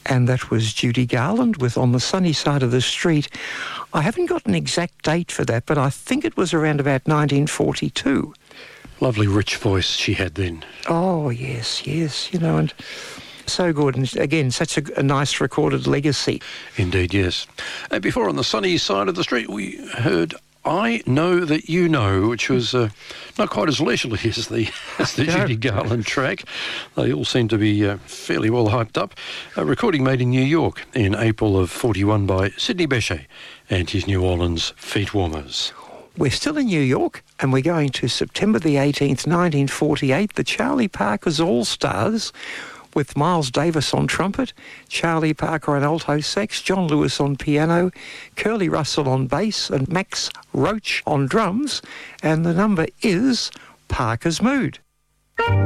and that was Judy Garland with On the Sunny Side of the Street. I haven't got an exact date for that, but I think it was around about 1942. Lovely rich voice she had then. Oh, yes, and so good. And again, such a nice recorded legacy. Indeed, yes. And before On the Sunny Side of the Street, we heard I Know That You Know, which was not quite as leisurely as the Judy Garland track. They all seem to be fairly well hyped up. A recording made in New York in April of 41 by Sidney Bechet and his New Orleans Feet Warmers. We're still in New York, and we're going to September the 18th, 1948, the Charlie Parker's All-Stars, with Miles Davis on trumpet, Charlie Parker on alto sax, John Lewis on piano, Curly Russell on bass, and Max Roach on drums. And the number is Parker's Mood.